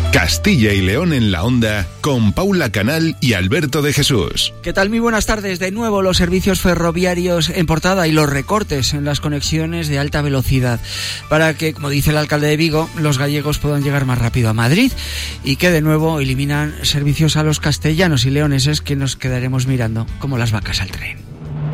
Castilla y León en la onda, con Paula Canal y Alberto de Jesús. ¿Qué tal? Muy buenas tardes. De nuevo los servicios ferroviarios en portada y los recortes en las conexiones de alta velocidad para que, como dice el alcalde de Vigo, los gallegos puedan llegar más rápido a Madrid y que de nuevo eliminan servicios a los castellanos y leoneses, que nos quedaremos mirando como las vacas al tren.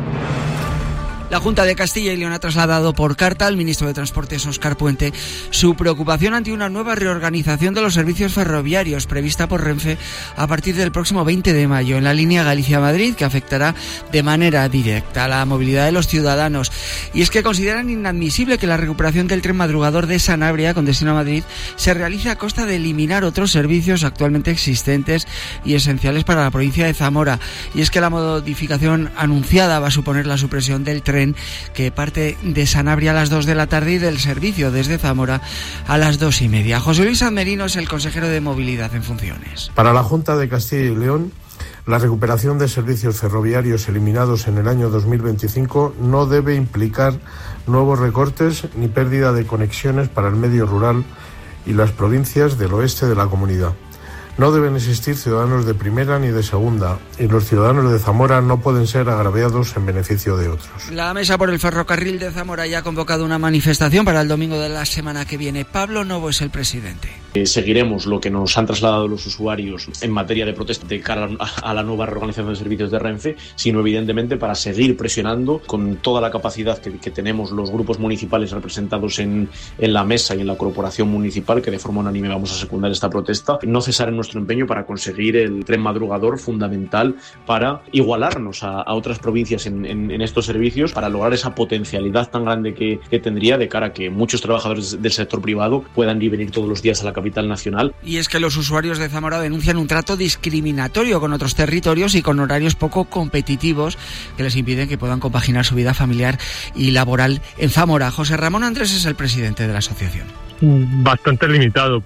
La Junta de Castilla y León ha trasladado por carta al ministro de Transportes, Óscar Puente, su preocupación ante una nueva reorganización de los servicios ferroviarios prevista por Renfe a partir del próximo 20 de mayo en la línea Galicia-Madrid, que afectará de manera directa a la movilidad de los ciudadanos. Y es que consideran inadmisible que la recuperación del tren madrugador de Sanabria con destino a Madrid se realice a costa de eliminar otros servicios actualmente existentes y esenciales para la provincia de Zamora. Y es que la modificación anunciada va a suponer la supresión del tren que parte de Sanabria a las 2 de la tarde y del servicio desde Zamora a las 2:30. José Luis Merino es el consejero de Movilidad en funciones. Para la Junta de Castilla y León, la recuperación de servicios ferroviarios eliminados en el año 2025 no debe implicar nuevos recortes ni pérdida de conexiones para el medio rural y las provincias del oeste de la comunidad. No deben existir ciudadanos de primera ni de segunda, y los ciudadanos de Zamora no pueden ser agraviados en beneficio de otros. La Mesa por el Ferrocarril de Zamora ya ha convocado una manifestación para el domingo de la semana que viene. Pablo Novo es el presidente. Seguiremos lo que nos han trasladado los usuarios en materia de protesta de cara a la nueva reorganización de servicios de Renfe, sino evidentemente para seguir presionando con toda la capacidad que tenemos los grupos municipales representados en la Mesa y en la Corporación Municipal, que de forma unánime vamos a secundar esta protesta. No cesar en nuestro empeño para conseguir el tren madrugador, fundamental para igualarnos a otras provincias en estos servicios, para lograr esa potencialidad tan grande que tendría de cara a que muchos trabajadores del sector privado puedan ir venir todos los días a la capital nacional. Y es que los usuarios de Zamora denuncian un trato discriminatorio con otros territorios y con horarios poco competitivos que les impiden que puedan compaginar su vida familiar y laboral en Zamora. José Ramón Andrés es el presidente de la asociación. Bastante limitado,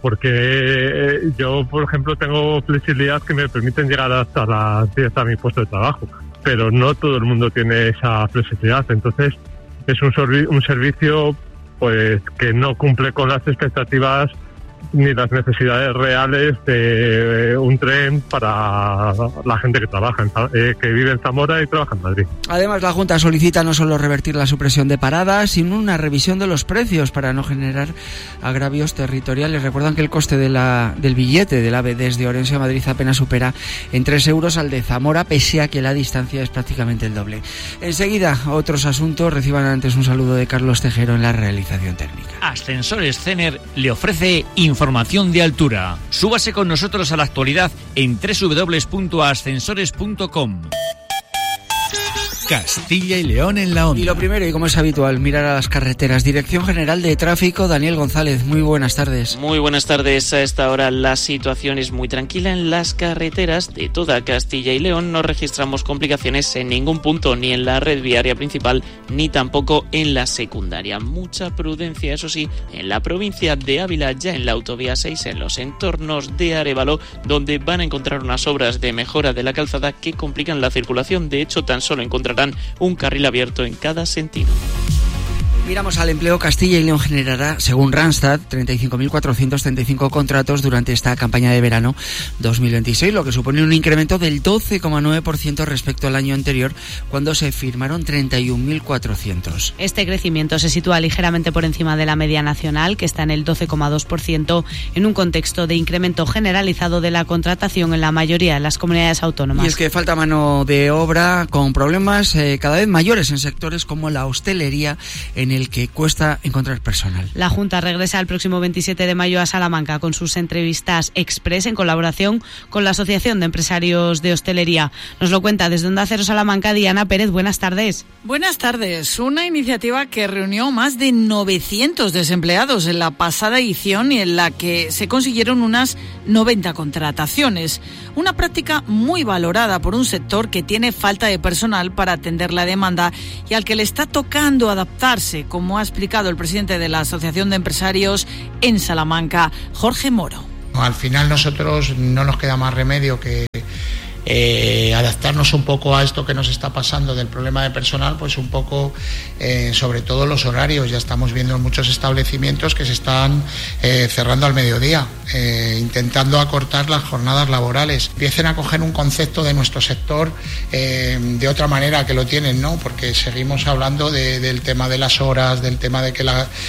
porque yo, por ejemplo, tengo flexibilidad que me permiten llegar hasta las 10 a mi puesto de trabajo, pero no todo el mundo tiene esa flexibilidad. Entonces es un servicio pues que no cumple con las expectativas ni las necesidades reales de un tren para la gente que trabaja, que vive en Zamora y trabaja en Madrid. Además, la Junta solicita no solo revertir la supresión de paradas, sino una revisión de los precios para no generar agravios territoriales. Recuerdan que el coste del billete del AVE desde Orense a Madrid apenas supera en 3 euros al de Zamora, pese a que la distancia es prácticamente el doble. Enseguida, otros asuntos. Reciban antes un saludo de Carlos Tejero en la realización técnica. Ascensores Cener le ofrece información de altura. Súbase con nosotros a la actualidad en www.ascensores.com. Castilla y León en la onda. Y lo primero, y como es habitual, mirar a las carreteras. Dirección General de Tráfico, Daniel González, muy buenas tardes. Muy buenas tardes. A esta hora la situación es muy tranquila en las carreteras de toda Castilla y León. No registramos complicaciones en ningún punto, ni en la red viaria principal, ni tampoco en la secundaria. Mucha prudencia, eso sí, en la provincia de Ávila, ya en la autovía 6, en los entornos de Arévalo, donde van a encontrar unas obras de mejora de la calzada que complican la circulación. De hecho, tan solo encontrarán un carril abierto en cada sentido. Miramos al empleo. Castilla y León generará, según Randstad, 35.435 contratos durante esta campaña de verano 2026, lo que supone un incremento del 12,9% respecto al año anterior, cuando se firmaron 31.400. Este crecimiento se sitúa ligeramente por encima de la media nacional, que está en el 12,2%, en un contexto de incremento generalizado de la contratación en la mayoría de las comunidades autónomas. Y es que falta mano de obra, con problemas cada vez mayores en sectores como la hostelería, en el que cuesta encontrar personal. La Junta regresa el próximo 27 de mayo a Salamanca con sus entrevistas express en colaboración con la Asociación de Empresarios de Hostelería. Nos lo cuenta desde Onda Cero Salamanca Diana Pérez. Buenas tardes. Buenas tardes. Una iniciativa que reunió más de 900 desempleados en la pasada edición y en la que se consiguieron unas 90 contrataciones. Una práctica muy valorada por un sector que tiene falta de personal para atender la demanda y al que le está tocando adaptarse, como ha explicado el presidente de la Asociación de Empresarios en Salamanca, Jorge Moro. Al final nosotros no nos queda más remedio que adaptarnos un poco a esto que nos está pasando del problema de personal, pues un poco sobre todo los horarios. Ya estamos viendo muchos establecimientos que se están cerrando al mediodía. intentando acortar las jornadas laborales. Empiecen a coger un concepto de nuestro sector de otra manera que lo tienen, ¿no? Porque seguimos hablando del tema de las horas, del tema de que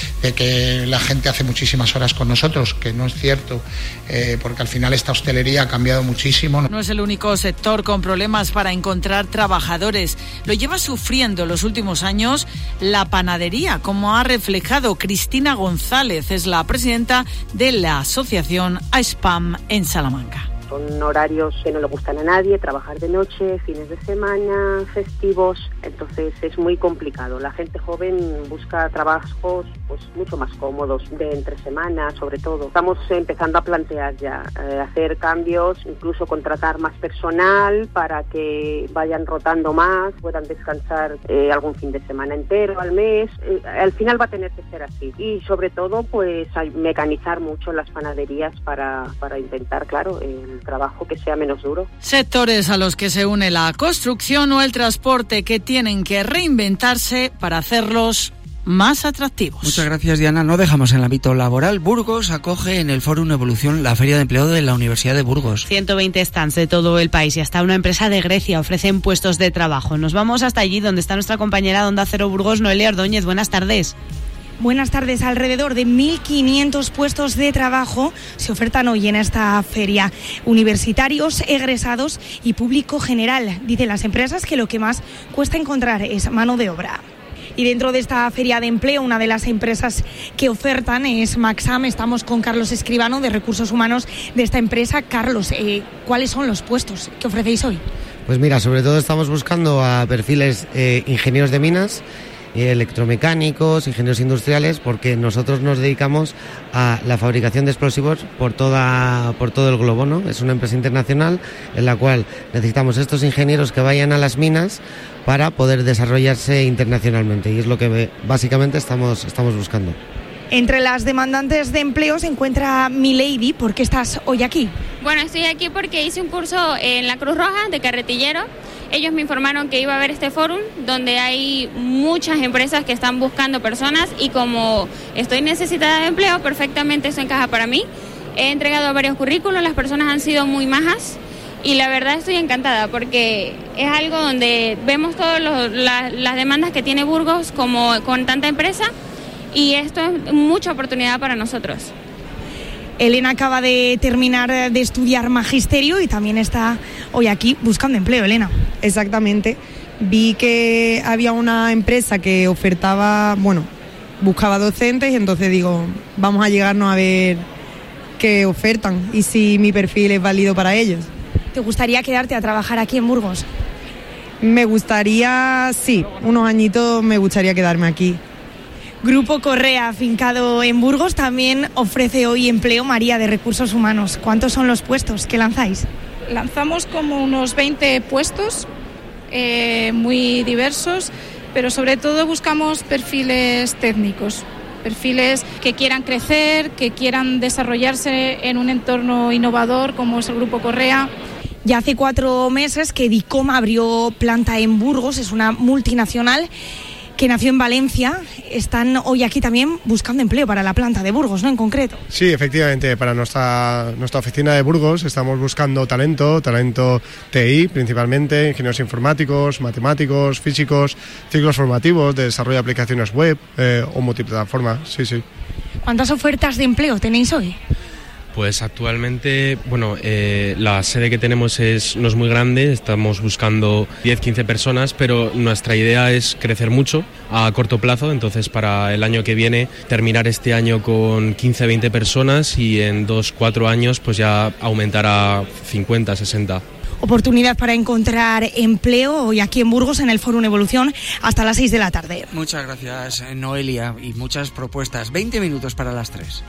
la gente hace muchísimas horas con nosotros, que no es cierto, porque al final esta hostelería ha cambiado muchísimo. No es el único sector con problemas para encontrar trabajadores. Lo lleva sufriendo los últimos años la panadería, como ha reflejado Cristina González, es la presidenta de la asociación ASPAM en Salamanca. Son horarios que no le gustan a nadie, trabajar de noche, fines de semana, festivos, entonces es muy complicado. La gente joven busca trabajos pues mucho más cómodos, de entre semana sobre todo. Estamos empezando a plantear ya hacer cambios, incluso contratar más personal para que vayan rotando más, puedan descansar algún fin de semana entero al mes. Al final va a tener que ser así y sobre todo pues mecanizar mucho las panaderías para intentar, claro, el trabajo que sea menos duro. Sectores a los que se une la construcción o el transporte que tienen que reinventarse para hacerlos más atractivos. Muchas gracias, Diana. No dejamos en el ámbito laboral. Burgos acoge en el Fórum Evolución la Feria de Empleo de la Universidad de Burgos. 120 stands de todo el país y hasta una empresa de Grecia ofrecen puestos de trabajo. Nos vamos hasta allí donde está nuestra compañera de Onda Cero Burgos, Noelia Ordóñez. Buenas tardes. Buenas tardes. Alrededor de 1.500 puestos de trabajo se ofertan hoy en esta feria. Universitarios, egresados y público general. Dicen las empresas que lo que más cuesta encontrar es mano de obra. Y dentro de esta feria de empleo, una de las empresas que ofertan es Maxam. Estamos con Carlos Escribano, de Recursos Humanos de esta empresa. Carlos, ¿cuáles son los puestos que ofrecéis hoy? Pues mira, sobre todo estamos buscando a perfiles ingenieros de minas, electromecánicos, ingenieros industriales, porque nosotros nos dedicamos a la fabricación de explosivos por todo el globo, ¿no? Es una empresa internacional en la cual necesitamos estos ingenieros que vayan a las minas para poder desarrollarse internacionalmente, y es lo que básicamente estamos buscando. Entre las demandantes de empleo se encuentra Milady. ¿Por qué estás hoy aquí? Bueno, estoy aquí porque hice un curso en la Cruz Roja de carretillero. Ellos me informaron que iba a haber este fórum donde hay muchas empresas que están buscando personas, y como estoy necesitada de empleo, perfectamente eso encaja para mí. He entregado varios currículos, las personas han sido muy majas y la verdad estoy encantada porque es algo donde vemos todas las demandas que tiene Burgos como con tanta empresa, y esto es mucha oportunidad para nosotros. Elena acaba de terminar de estudiar magisterio y también está hoy aquí buscando empleo. Elena. Exactamente. Vi que había una empresa que ofertaba, buscaba docentes, y entonces digo, vamos a llegarnos a ver qué ofertan y si mi perfil es válido para ellos. ¿Te gustaría quedarte a trabajar aquí en Burgos? Me gustaría, sí, unos añitos me gustaría quedarme aquí. Grupo Correa, afincado en Burgos, también ofrece hoy empleo. María, de Recursos Humanos. ¿Cuántos son los puestos que lanzáis? Lanzamos como unos 20 puestos, muy diversos, pero sobre todo buscamos perfiles técnicos, perfiles que quieran crecer, que quieran desarrollarse en un entorno innovador como es el Grupo Correa. Ya hace 4 meses que Dicoma abrió planta en Burgos, es una multinacional que nació en Valencia. Están hoy aquí también buscando empleo para la planta de Burgos, ¿no? En concreto. Sí, efectivamente, para nuestra oficina de Burgos estamos buscando talento TI principalmente, ingenieros informáticos, matemáticos, físicos, ciclos formativos de desarrollo de aplicaciones web o multiplataforma, sí. ¿Cuántas ofertas de empleo tenéis hoy? Pues actualmente, la sede que tenemos no es muy grande, estamos buscando 10-15 personas, pero nuestra idea es crecer mucho a corto plazo, entonces para el año que viene terminar este año con 15-20 personas y en 2-4 años pues ya aumentar a 50-60. Oportunidad para encontrar empleo hoy aquí en Burgos en el Fórum Evolución hasta las 6 de la tarde. Muchas gracias, Noelia, y muchas propuestas. 20 minutos para las 3.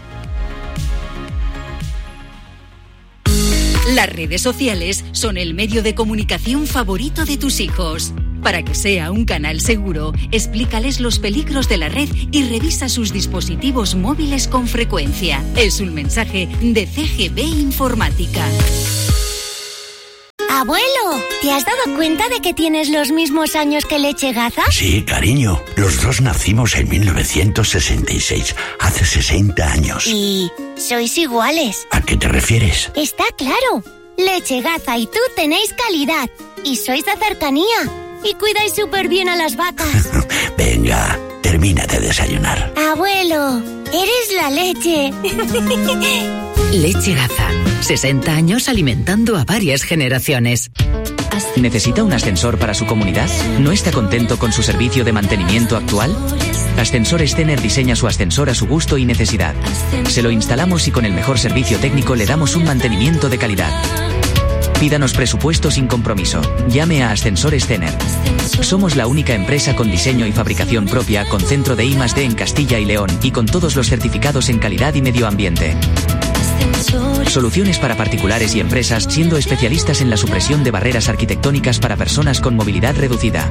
Las redes sociales son el medio de comunicación favorito de tus hijos. Para que sea un canal seguro, explícales los peligros de la red y revisa sus dispositivos móviles con frecuencia. Es un mensaje de CGB Informática. Abuelo, ¿te has dado cuenta de que tienes los mismos años que Lechegaza? Sí, cariño. Los dos nacimos en 1966, hace 60 años. ¿Y sois iguales? ¿A qué te refieres? Está claro. Lechegaza y tú tenéis calidad. Y sois de cercanía. Y cuidáis súper bien a las vacas. Venga, termina de desayunar. Abuelo, eres la leche. Lechegaza. 60 años alimentando a varias generaciones. ¿Necesita un ascensor para su comunidad? ¿No está contento con su servicio de mantenimiento actual? Ascensores Stener diseña su ascensor a su gusto y necesidad. Se lo instalamos y con el mejor servicio técnico le damos un mantenimiento de calidad. Pídanos presupuesto sin compromiso. Llame a Ascensores Stener. Somos la única empresa con diseño y fabricación propia, con centro de I+D en Castilla y León y con todos los certificados en calidad y medio ambiente. Soluciones para particulares y empresas, siendo especialistas en la supresión de barreras arquitectónicas para personas con movilidad reducida.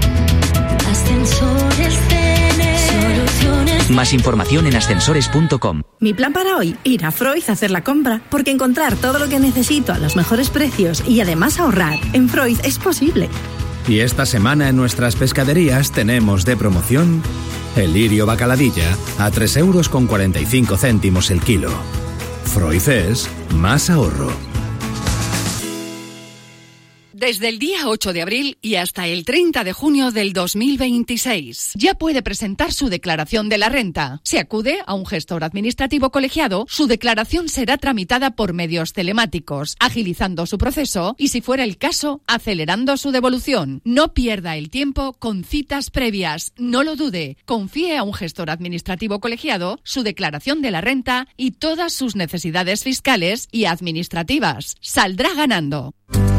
Más información en ascensores.com. Mi plan para hoy, ir a Freud a hacer la compra, porque encontrar todo lo que necesito a los mejores precios y además ahorrar en Freud es posible. Y esta semana en nuestras pescaderías tenemos de promoción el lirio bacaladilla a 3,45 € el kilo. Freud es más ahorro. Desde el día 8 de abril y hasta el 30 de junio del 2026. Ya puede presentar su declaración de la renta. Si acude a un gestor administrativo colegiado, su declaración será tramitada por medios telemáticos, agilizando su proceso y, si fuera el caso, acelerando su devolución. No pierda el tiempo con citas previas. No lo dude. Confíe a un gestor administrativo colegiado su declaración de la renta y todas sus necesidades fiscales y administrativas. Saldrá ganando.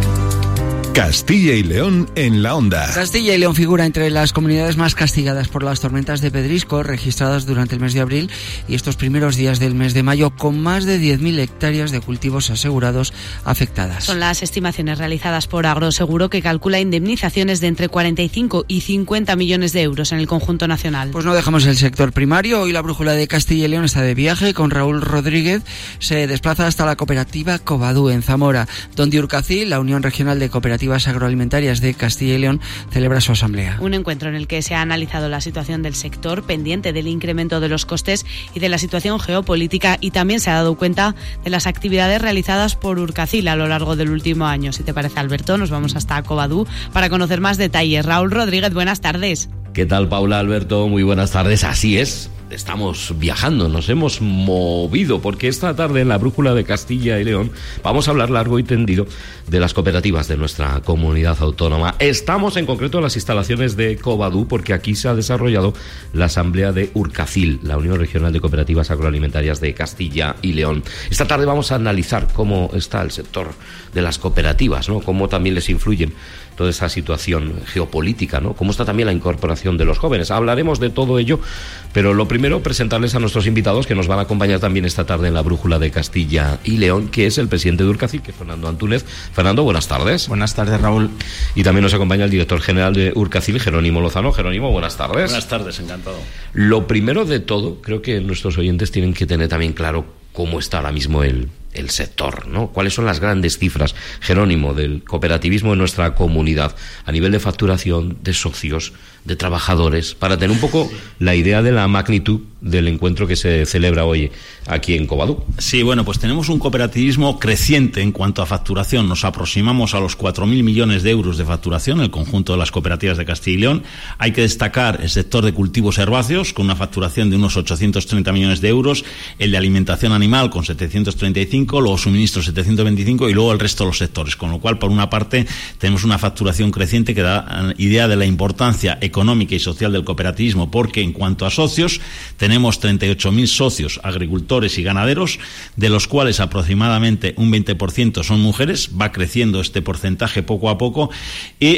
Castilla y León en la onda. Castilla y León figura entre las comunidades más castigadas por las tormentas de pedrisco registradas durante el mes de abril y estos primeros días del mes de mayo, con más de 10.000 hectáreas de cultivos asegurados afectadas. Son las estimaciones realizadas por Agroseguro, que calcula indemnizaciones de entre 45 y 50 millones de euros en el conjunto nacional. Pues no dejamos el sector primario. Hoy la brújula de Castilla y León está de viaje con Raúl Rodríguez. Se desplaza hasta la cooperativa Covadú en Zamora, donde Urcacil, la Unión Regional de Cooperativas Agroalimentarias de Castilla y León, celebra su asamblea. Un encuentro en el que se ha analizado la situación del sector, pendiente del incremento de los costes y de la situación geopolítica, y también se ha dado cuenta de las actividades realizadas por Urcacil a lo largo del último año. Si te parece, Alberto, nos vamos hasta Covadú para conocer más detalles. Raúl Rodríguez, buenas tardes. ¿Qué tal, Paula, Alberto? Muy buenas tardes. Así es, estamos viajando, nos hemos movido, porque esta tarde en la brújula de Castilla y León vamos a hablar largo y tendido de las cooperativas de nuestra comunidad autónoma. Estamos en concreto en las instalaciones de Covadú, porque aquí se ha desarrollado la asamblea de Urcacil, la Unión Regional de Cooperativas Agroalimentarias de Castilla y León. Esta tarde vamos a analizar cómo está el sector de las cooperativas, ¿no? Cómo también les influyen toda esa situación geopolítica, ¿no? Cómo está también la incorporación de los jóvenes. Hablaremos de todo ello, pero lo primero, presentarles a nuestros invitados que nos van a acompañar también esta tarde en la brújula de Castilla y León, que es el presidente de Urcacil, que es Fernando Antúnez. Fernando, buenas tardes. Buenas tardes, Raúl. Y también nos acompaña el director general de Urcacil, Jerónimo Lozano. Jerónimo, buenas tardes. Buenas tardes, encantado. Lo primero de todo, creo que nuestros oyentes tienen que tener también claro cómo está ahora mismo el sector, ¿no? ¿Cuáles son las grandes cifras, Jerónimo, del cooperativismo en nuestra comunidad a nivel de facturación, de socios, de trabajadores, para tener un poco la idea de la magnitud del encuentro que se celebra hoy aquí en Covadú? Sí, bueno, pues tenemos un cooperativismo creciente en cuanto a facturación. Nos aproximamos a los 4.000 millones de euros de facturación en el conjunto de las cooperativas de Castilla y León. Hay que destacar el sector de cultivos herbáceos, con una facturación de unos 830 millones de euros, el de alimentación animal con 735, luego suministros 725 y luego el resto de los sectores. Con lo cual, por una parte, tenemos una facturación creciente que da idea de la importancia económica y social del cooperativismo, porque en cuanto a socios, tenemos 38.000 socios agricultores y ganaderos, de los cuales aproximadamente un 20% son mujeres. Va creciendo este porcentaje poco a poco, y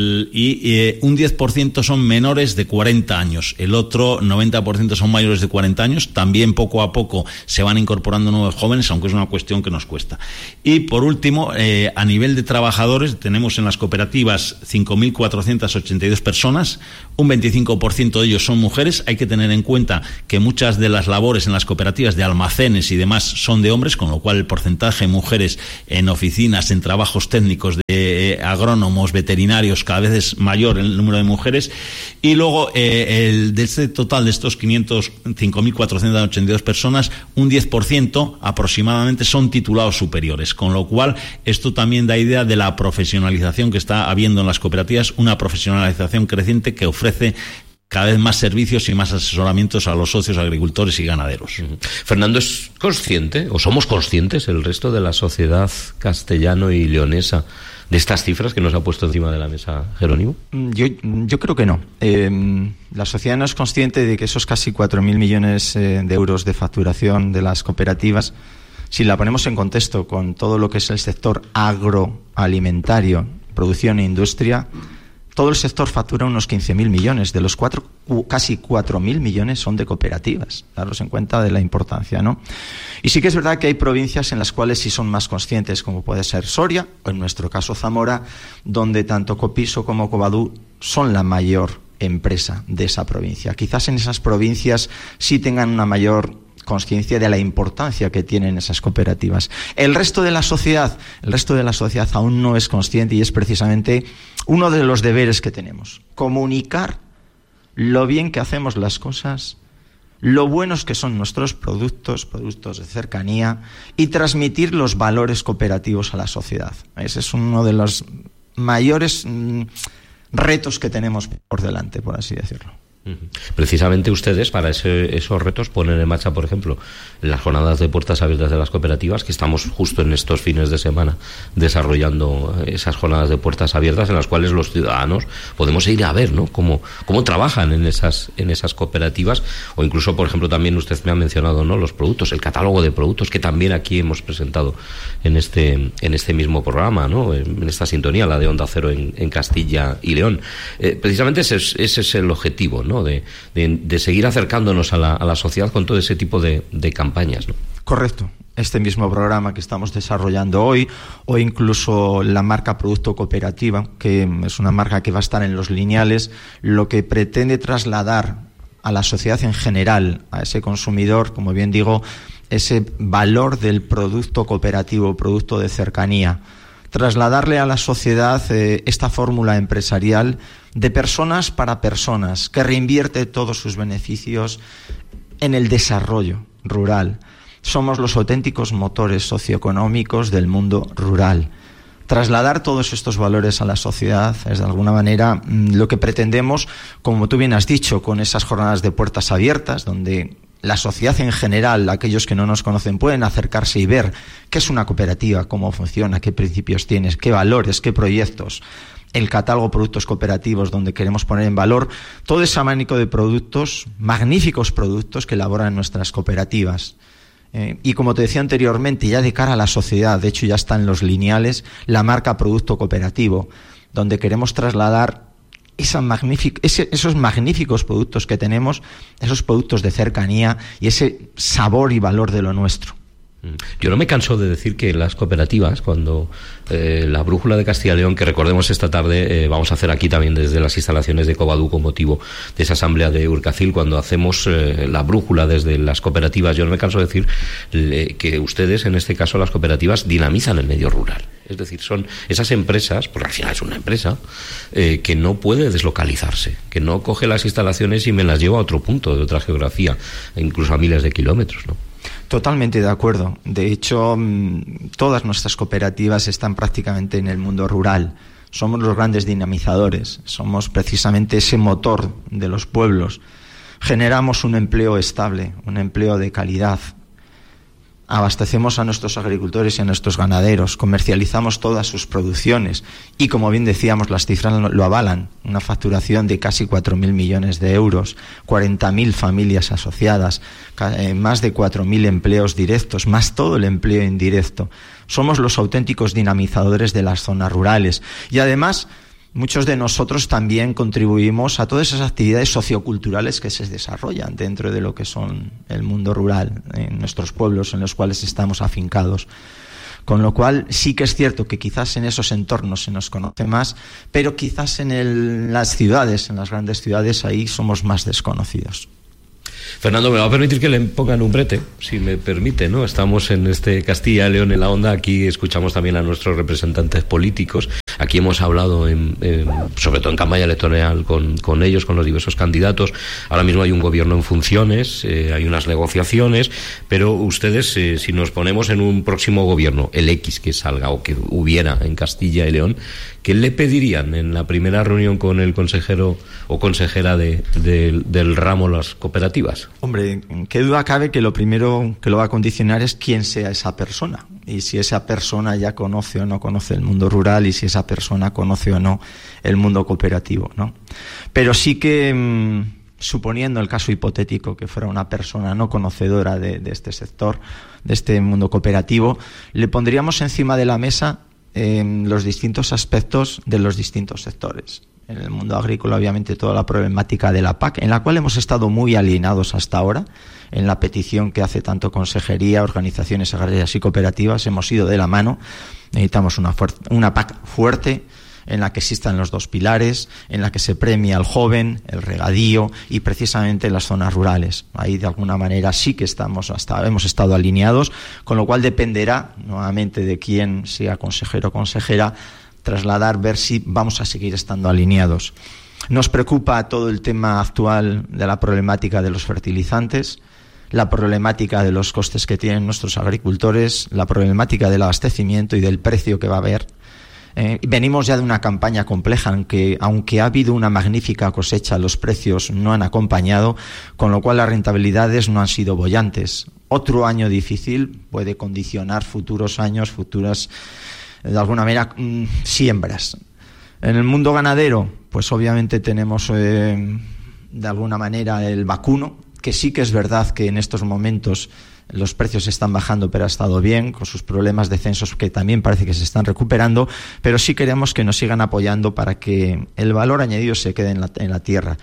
un 10% son menores de 40 años. El otro 90% son mayores de 40 años. También poco a poco se van incorporando nuevos jóvenes, aunque es una cuestión que nos cuesta. Y por último, a nivel de trabajadores, tenemos en las cooperativas 5.482 personas, un 25% de ellos son mujeres. Hay que tener en cuenta que muchas de las labores en las cooperativas de almacenes y demás son de hombres, con lo cual el porcentaje de mujeres en oficinas, en trabajos técnicos de agrónomos, veterinarios, cada vez es mayor el número de mujeres. Y luego, de este total de estos 5.482 personas, un 10% aproximadamente son titulados superiores, con lo cual esto también da idea de la profesionalización que está habiendo en las cooperativas, una profesionalización creciente que ofrece cada vez más servicios y más asesoramientos a los socios agricultores y ganaderos. Fernando, ¿es consciente o somos conscientes el resto de la sociedad castellano y leonesa de estas cifras que nos ha puesto encima de la mesa Jerónimo? Yo creo que no. La sociedad no es consciente de que esos casi 4.000 millones de euros de facturación de las cooperativas, si la ponemos en contexto con todo lo que es el sector agroalimentario, producción e industria, todo el sector factura unos 15.000 millones, de los casi 4.000 millones son de cooperativas. Daros en cuenta de la importancia, ¿no? Y sí que es verdad que hay provincias en las cuales sí son más conscientes, como puede ser Soria, o en nuestro caso Zamora, donde tanto Copiso como Covadú son la mayor empresa de esa provincia. Quizás en esas provincias sí tengan una mayor conciencia de la importancia que tienen esas cooperativas. El resto de la sociedad aún no es consciente, y es precisamente uno de los deberes que tenemos: comunicar lo bien que hacemos las cosas, lo buenos que son nuestros productos de cercanía, y transmitir los valores cooperativos a la sociedad. Ese es uno de los mayores retos que tenemos por delante, por así decirlo. Precisamente ustedes para esos retos ponen en marcha, por ejemplo, las jornadas de puertas abiertas de las cooperativas, que estamos justo en estos fines de semana desarrollando esas jornadas de puertas abiertas, en las cuales los ciudadanos podemos ir a ver, ¿no?, cómo trabajan en esas cooperativas, o incluso, por ejemplo, también usted me ha mencionado, ¿no?, los productos, el catálogo de productos que también aquí hemos presentado en este mismo programa, ¿no?, en esta sintonía, la de Onda Cero en Castilla y León. Precisamente ese es el objetivo, ¿no?, de seguir acercándonos a la sociedad con todo ese tipo de campañas, ¿no? Correcto. Este mismo programa que estamos desarrollando hoy, o incluso la marca Producto Cooperativa, que es una marca que va a estar en los lineales, lo que pretende trasladar a la sociedad en general, a ese consumidor, como bien digo, ese valor del producto cooperativo, producto de cercanía, trasladarle a la sociedad esta fórmula empresarial de personas para personas, que reinvierte todos sus beneficios en el desarrollo rural. Somos los auténticos motores socioeconómicos del mundo rural. Trasladar todos estos valores a la sociedad es de alguna manera lo que pretendemos, como tú bien has dicho, con esas jornadas de puertas abiertas, donde la sociedad en general, aquellos que no nos conocen, pueden acercarse y ver qué es una cooperativa, cómo funciona, qué principios tienes, qué valores, qué proyectos. El catálogo Productos Cooperativos, donde queremos poner en valor todo ese abanico de productos, magníficos productos que elaboran nuestras cooperativas. Y como te decía anteriormente, ya de cara a la sociedad, de hecho ya está en los lineales, la marca Producto Cooperativo, donde queremos trasladar esos magníficos productos que tenemos, esos productos de cercanía y ese sabor y valor de lo nuestro. Yo no me canso de decir que las cooperativas, cuando la Brújula de Castilla y León, que recordemos esta tarde vamos a hacer aquí también desde las instalaciones de Covadú con motivo de esa asamblea de Urcacil, cuando hacemos la brújula desde las cooperativas, yo no me canso de decir que ustedes, en este caso las cooperativas, dinamizan el medio rural. Es decir, son esas empresas, porque al final es una empresa, que no puede deslocalizarse, que no coge las instalaciones y me las lleva a otro punto de otra geografía, incluso a miles de kilómetros, ¿no? Totalmente de acuerdo. De hecho, todas nuestras cooperativas están prácticamente en el mundo rural. Somos los grandes dinamizadores, somos precisamente ese motor de los pueblos. Generamos un empleo estable, un empleo de calidad. Abastecemos a nuestros agricultores y a nuestros ganaderos, comercializamos todas sus producciones y, como bien decíamos, las cifras lo avalan, una facturación de casi 4.000 millones de euros, 40.000 familias asociadas, más de 4.000 empleos directos, más todo el empleo indirecto. Somos los auténticos dinamizadores de las zonas rurales y, además, muchos de nosotros también contribuimos a todas esas actividades socioculturales que se desarrollan dentro de lo que son el mundo rural, en nuestros pueblos en los cuales estamos afincados. Con lo cual sí que es cierto que quizás en esos entornos se nos conoce más, pero quizás en las ciudades, en las grandes ciudades, ahí somos más desconocidos. Fernando, me va a permitir que le pongan un brete, si me permite, ¿no? Estamos en este Castilla y León en la Onda, aquí escuchamos también a nuestros representantes políticos, aquí hemos hablado sobre todo en campaña electoral con ellos, con los diversos candidatos. Ahora mismo hay un gobierno en funciones, hay unas negociaciones, pero ustedes, si nos ponemos en un próximo gobierno, el X que salga o que hubiera en Castilla y León, ¿qué le pedirían en la primera reunión con el consejero o consejera del ramo las cooperativas? Hombre, qué duda cabe que lo primero que lo va a condicionar es quién sea esa persona, y si esa persona ya conoce o no conoce el mundo rural, y si esa persona conoce o no el mundo cooperativo, ¿no? Pero sí que, suponiendo el caso hipotético que fuera una persona no conocedora de este sector, de este mundo cooperativo, le pondríamos encima de la mesa los distintos aspectos de los distintos sectores. En el mundo agrícola, obviamente, toda la problemática de la PAC, en la cual hemos estado muy alineados hasta ahora, en la petición que hace tanto Consejería, organizaciones agrarias y cooperativas, hemos ido de la mano. Necesitamos una PAC fuerte, en la que existan los dos pilares, en la que se premia al joven, el regadío y precisamente las zonas rurales. Ahí de alguna manera sí que hemos estado alineados, con lo cual dependerá nuevamente de quién sea consejero o consejera, ver si vamos a seguir estando alineados. Nos preocupa todo el tema actual de la problemática de los fertilizantes, la problemática de los costes que tienen nuestros agricultores, la problemática del abastecimiento y del precio que va a haber. Venimos ya de una campaña compleja en que, aunque ha habido una magnífica cosecha, los precios no han acompañado, con lo cual las rentabilidades no han sido bollantes. Otro año difícil puede condicionar futuros años, futuras, de alguna manera, siembras. En el mundo ganadero, pues obviamente tenemos de alguna manera el vacuno, que sí que es verdad que en estos momentos los precios están bajando, pero ha estado bien, con sus problemas de censos que también parece que se están recuperando, pero sí queremos que nos sigan apoyando para que el valor añadido se quede en la tierra.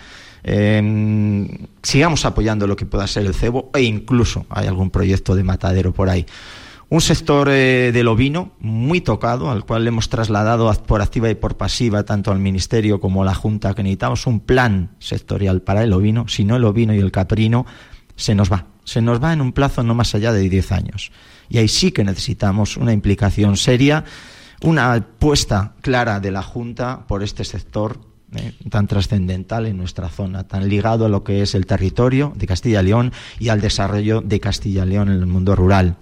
Sigamos apoyando lo que pueda ser el cebo, e incluso hay algún proyecto de matadero por ahí. Un sector del ovino muy tocado, al cual le hemos trasladado por activa y por pasiva tanto al Ministerio como a la Junta que necesitamos un plan sectorial para el ovino. Si no, el ovino y el caprino se nos va en un plazo no más allá de 10 años. Y ahí sí que necesitamos una implicación seria, una apuesta clara de la Junta por este sector tan trascendental en nuestra zona, tan ligado a lo que es el territorio de Castilla y León y al desarrollo de Castilla y León en el mundo rural.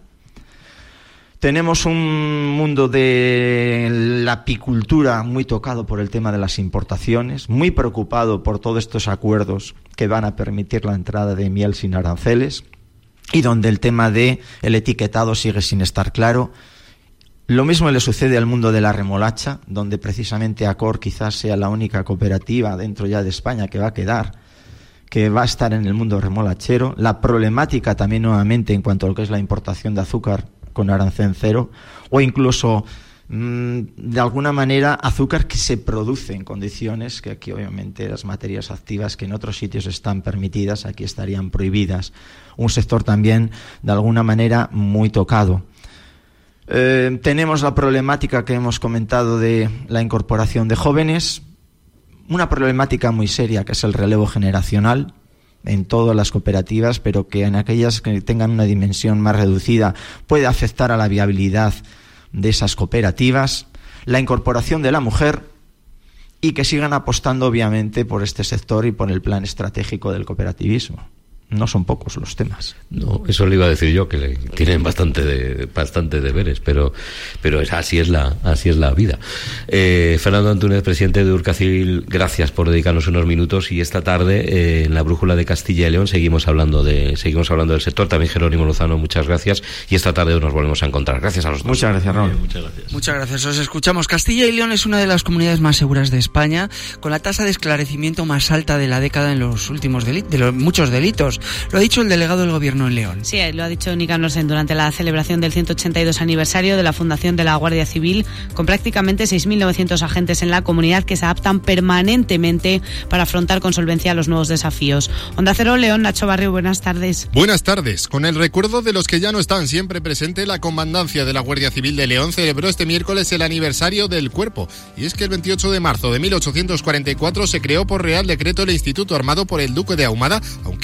Tenemos un mundo de la apicultura muy tocado por el tema de las importaciones, muy preocupado por todos estos acuerdos que van a permitir la entrada de miel sin aranceles y donde el tema del etiquetado sigue sin estar claro. Lo mismo le sucede al mundo de la remolacha, donde precisamente Acor quizás sea la única cooperativa dentro ya de España que va a quedar, que va a estar en el mundo remolachero. La problemática también nuevamente en cuanto a lo que es la importación de azúcar con arancel cero, o incluso de alguna manera azúcar que se produce en condiciones que aquí obviamente las materias activas que en otros sitios están permitidas, aquí estarían prohibidas. Un sector también de alguna manera muy tocado. Tenemos la problemática que hemos comentado de la incorporación de jóvenes, una problemática muy seria que es el relevo generacional en todas las cooperativas, pero que en aquellas que tengan una dimensión más reducida puede afectar a la viabilidad de esas cooperativas, la incorporación de la mujer y que sigan apostando obviamente por este sector y por el plan estratégico del cooperativismo. No son pocos los temas. No, eso le iba a decir yo, que tienen bastante deberes, pero así es la vida. Fernando Antúnez, presidente de Urcacil, gracias por dedicarnos unos minutos, y esta tarde en la Brújula de Castilla y León seguimos hablando del sector. También Jerónimo Lozano, muchas gracias, y esta tarde nos volvemos a encontrar. Gracias a los dos. Muchas gracias, Raúl. Muchas gracias. Os escuchamos. Castilla y León es una de las comunidades más seguras de España, con la tasa de esclarecimiento más alta de la década en los últimos muchos delitos. Lo ha dicho el delegado del Gobierno en León. Sí, lo ha dicho Nicanor Sen durante la celebración del 182 aniversario de la fundación de la Guardia Civil, con prácticamente 6.900 agentes en la comunidad que se adaptan permanentemente para afrontar con solvencia los nuevos desafíos. Onda Cero León, Nacho Barrio, buenas tardes. Buenas tardes. Con el recuerdo de los que ya no están siempre presente, la Comandancia de la Guardia Civil de León celebró este miércoles el aniversario del Cuerpo. Y es que el 28 de marzo de 1844 se creó por Real Decreto el Instituto armado por el Duque de Ahumada, aunque mucho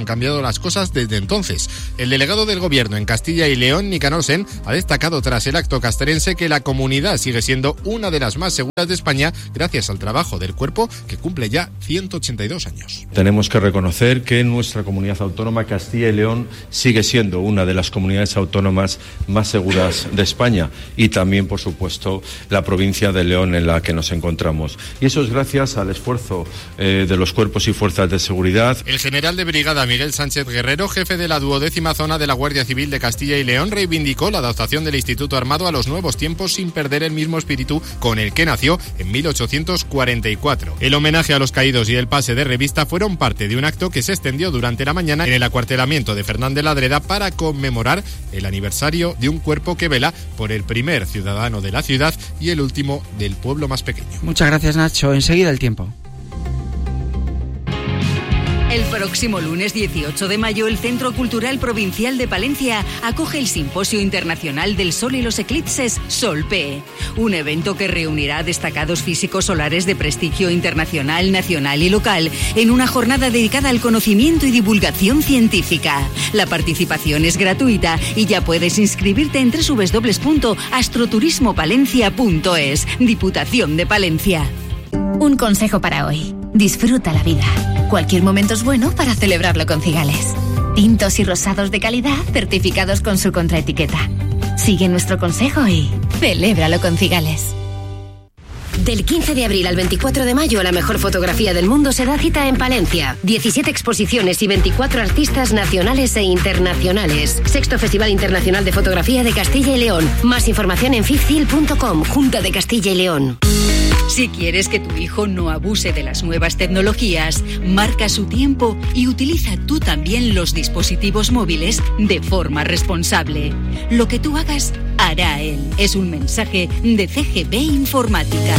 han cambiado las cosas desde entonces. El delegado del Gobierno en Castilla y León, Nicanor Sen, ha destacado tras el acto castrense que la comunidad sigue siendo una de las más seguras de España gracias al trabajo del cuerpo que cumple ya 182 años. Tenemos que reconocer que nuestra comunidad autónoma, Castilla y León, sigue siendo una de las comunidades autónomas más seguras de España y también, por supuesto, la provincia de León en la que nos encontramos. Y eso es gracias al esfuerzo de los cuerpos y fuerzas de seguridad. El general de brigada Miguel Sánchez Guerrero, jefe de la 12ª zona de la Guardia Civil de Castilla y León, reivindicó la adaptación del Instituto Armado a los nuevos tiempos sin perder el mismo espíritu con el que nació en 1844. El homenaje a los caídos y el pase de revista fueron parte de un acto que se extendió durante la mañana en el acuartelamiento de Fernández Ladreda para conmemorar el aniversario de un cuerpo que vela por el primer ciudadano de la ciudad y el último del pueblo más pequeño. Muchas gracias, Nacho. Enseguida el tiempo. El próximo lunes 18 de mayo, el Centro Cultural Provincial de Palencia acoge el Simposio Internacional del Sol y los Eclipses Sol-P, un evento que reunirá a destacados físicos solares de prestigio internacional, nacional y local en una jornada dedicada al conocimiento y divulgación científica. La participación es gratuita y ya puedes inscribirte en www.astroturismopalencia.es, Diputación de Palencia. Un consejo para hoy. Disfruta la vida. Cualquier momento es bueno para celebrarlo con Cigales. Tintos y rosados de calidad certificados con su contraetiqueta. Sigue nuestro consejo y celébralo con Cigales. Del 15 de abril al 24 de mayo, la mejor fotografía del mundo se da cita en Palencia. 17 exposiciones y 24 artistas nacionales e internacionales. Sexto Festival Internacional de Fotografía de Castilla y León. Más información en fifcil.com, Junta de Castilla y León. Si quieres que tu hijo no abuse de las nuevas tecnologías, marca su tiempo y utiliza tú también los dispositivos móviles de forma responsable. Lo que tú hagas, hará él. Es un mensaje de CGB Informática.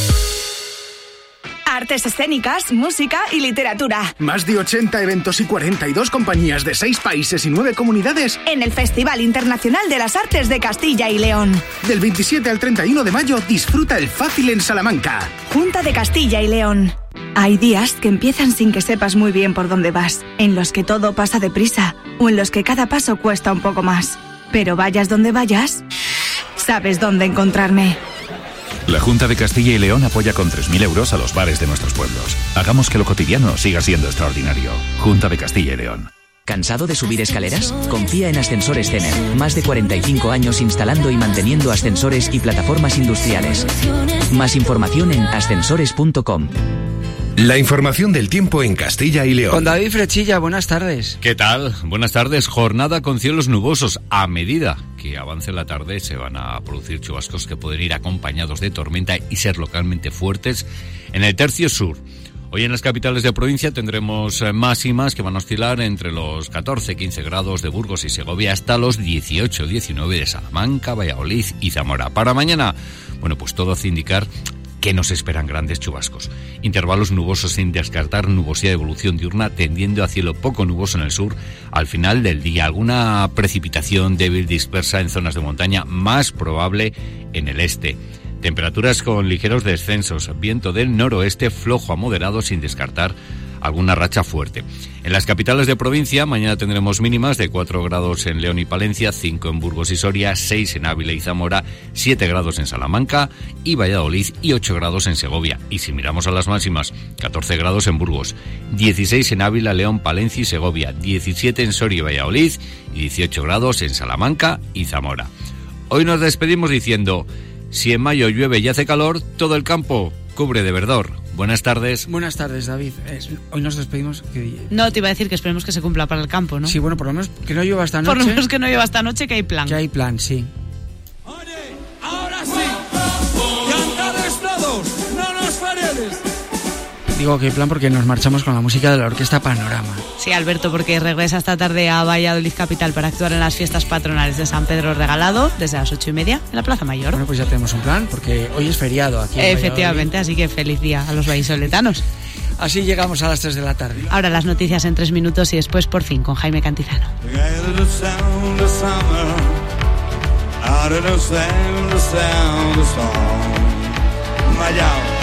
Artes escénicas, música y literatura. Más de 80 eventos y 42 compañías de 6 países y 9 comunidades en el Festival Internacional de las Artes de Castilla y León. Del 27 al 31 de mayo, disfruta el Fácil en Salamanca. Junta de Castilla y León. Hay días que empiezan sin que sepas muy bien por dónde vas, en los que todo pasa deprisa o en los que cada paso cuesta un poco más. Pero vayas donde vayas, sabes dónde encontrarme. La Junta de Castilla y León apoya con 3.000 euros a los bares de nuestros pueblos. Hagamos que lo cotidiano siga siendo extraordinario. Junta de Castilla y León. ¿Cansado de subir escaleras? Confía en Ascensores Tener. Más de 45 años instalando y manteniendo ascensores y plataformas industriales. Más información en ascensores.com. La información del tiempo en Castilla y León. Con David Frechilla, buenas tardes. ¿Qué tal? Buenas tardes. Jornada con cielos nubosos. A medida que avance la tarde se van a producir chubascos que pueden ir acompañados de tormenta y ser localmente fuertes en el tercio sur. Hoy en las capitales de provincia tendremos máximas que van a oscilar entre los 14-15 grados de Burgos y Segovia hasta los 18-19 de Salamanca, Valladolid y Zamora. Para mañana, bueno, pues todo hace indicar que nos esperan grandes chubascos. Intervalos nubosos sin descartar nubosidad de evolución diurna tendiendo a cielo poco nuboso en el sur al final del día. Alguna precipitación débil dispersa en zonas de montaña, más probable en el este. Temperaturas con ligeros descensos, viento del noroeste flojo a moderado sin descartar alguna racha fuerte. En las capitales de provincia, mañana tendremos mínimas de 4 grados en León y Palencia, 5 en Burgos y Soria, 6 en Ávila y Zamora, 7 grados en Salamanca y Valladolid y 8 grados en Segovia. Y si miramos a las máximas, 14 grados en Burgos, 16 en Ávila, León, Palencia y Segovia, 17 en Soria y Valladolid y 18 grados en Salamanca y Zamora. Hoy nos despedimos diciendo: si en mayo llueve y hace calor, todo el campo cubre de verdor. Buenas tardes. Buenas tardes, David. Hoy nos despedimos. No, te iba a decir que esperemos que se cumpla para el campo, ¿no? Sí, bueno, por lo menos que no llueva esta noche. Por lo menos que no llueva esta noche, que hay plan. Que hay plan, sí. Oye, ahora sí. Cantares todos, no nos fareles. Digo que hay plan porque nos marchamos con la música de la Orquesta Panorama. Sí, Alberto, porque regresa esta tarde a Valladolid capital para actuar en las fiestas patronales de San Pedro Regalado desde las 8:30 en la Plaza Mayor. Bueno, pues ya tenemos un plan porque hoy es feriado aquí en Efectivamente, así que feliz día a los vallisoletanos. Así llegamos a las 3 de la tarde. Ahora las noticias en 3 minutos y después por fin con Jaime Cantizano. Out of the sound of storm.